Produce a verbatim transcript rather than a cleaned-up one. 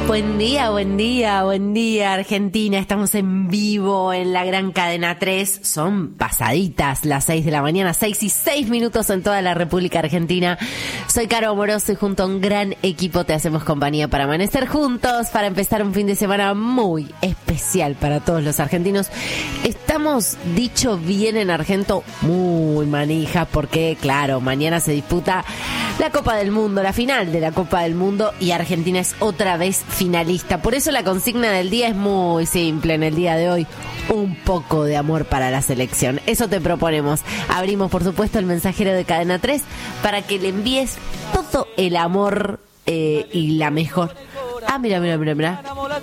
Buen día, buen día, buen día, Argentina. Estamos en vivo en la gran cadena tres. Son pasaditas las seis de la mañana, seis y seis minutos en toda la República Argentina. Soy Caro Amoroso y junto a un gran equipo te hacemos compañía para amanecer juntos, para empezar un fin de semana muy especial para todos los argentinos. Estamos, dicho bien en argento, muy manijas porque, claro, mañana se disputa la Copa del Mundo, la final de la Copa del Mundo, y Argentina es otra vez finalista. Por eso la consigna del día es muy simple en el día de hoy: un poco de amor para la selección. Eso te proponemos. Abrimos, por supuesto, el mensajero de Cadena tres para que le envíes todo el amor eh, y la mejor. Ah, mira, mira, mira, mira.